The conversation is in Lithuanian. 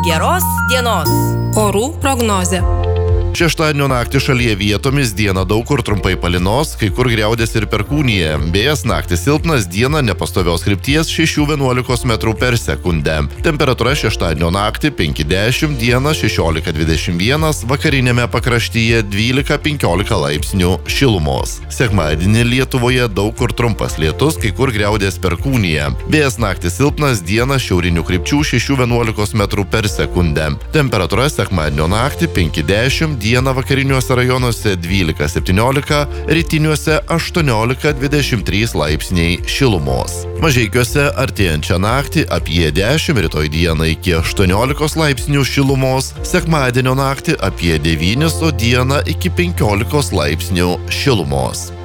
Geros dienos. Orų prognozė. Šeštadienio naktį šalyje vietomis dieną daug kur trumpai palynos, kai kur griaudės ir perkūnija. Vėjas naktį silpnas, dieną nepastovios krypties 6–11 metrų per sekundę. Temperatūra šeštadienio naktį 5–10, dieną 16–21, vakarinėme pakraštyje 12–15 laipsnių šilumos. Sekmadienį Lietuvoje daug kur trumpas lietus, kai kur griaudės perkūnija. Vėjas naktį silpnas, dieną šiaurinių krypčių 6–11 metrų per sekundę. Temperatūra sekmadienio naktį 5–10, dieną vakariniuose rajonuose 12–17, rytiniuose 18–23 laipsniai šilumos. Mažeikiuose artėjančią naktį apie 10, rytoj dieną iki 18 laipsnių šilumos, sekmadienio naktį apie 9, o dieną iki 15 laipsnių šilumos.